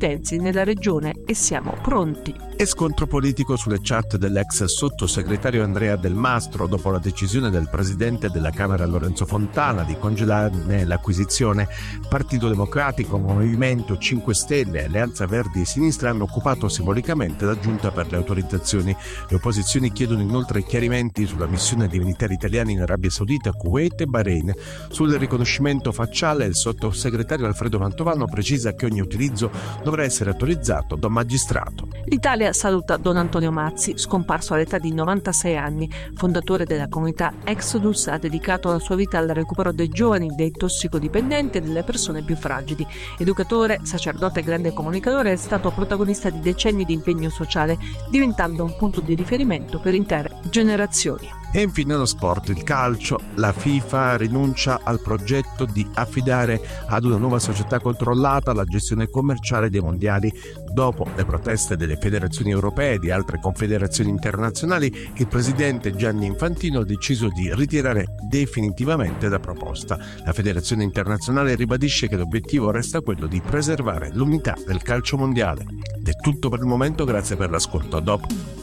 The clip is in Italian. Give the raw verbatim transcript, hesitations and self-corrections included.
statunitensi nella regione e siamo pronti. E scontro politico sulle chat dell'ex sottosegretario Andrea Del Mastro dopo la decisione del presidente della Camera Lorenzo Fontana di congelarne l'acquisizione. Partito Democratico, Movimento cinque Stelle, Alleanza Verdi e Sinistra hanno occupato simbolicamente la giunta per le autorizzazioni. Le opposizioni chiedono inoltre chiarimenti sulla missione di militari italiani in Arabia Saudita, Kuwait e Bahrain. Sul riconoscimento facciale il sottosegretario Alfredo Mantovano precisa che ogni utilizzo dovrà essere autorizzato da un magistrato. L'Italia saluta Don Antonio Mazzi, scomparso all'età di novantasei anni. Fondatore della comunità Exodus, ha dedicato la sua vita al recupero dei giovani, dei tossicodipendenti e delle persone più fragili. Educatore, sacerdote e grande comunicatore, è stato protagonista di decenni di impegno sociale, diventando un punto di riferimento per intere generazioni. E infine lo sport, il calcio. La FIFA rinuncia al progetto di affidare ad una nuova società controllata la gestione commerciale dei mondiali. Dopo le proteste delle federazioni europee e di altre confederazioni internazionali, il presidente Gianni Infantino ha deciso di ritirare definitivamente la proposta. La federazione internazionale ribadisce che l'obiettivo resta quello di preservare l'unità del calcio mondiale. Ed è tutto per il momento, grazie per l'ascolto. A dopo.